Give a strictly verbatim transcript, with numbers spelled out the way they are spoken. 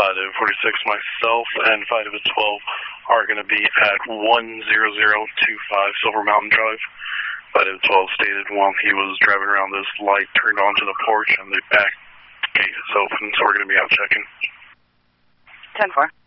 Fido forty-six, myself, and Fido twelve are going to be at one zero zero two five Silver Mountain Drive. Fido twelve stated while he was driving around, this light turned onto the porch and the back gate is open, so we're going to be out checking. ten four.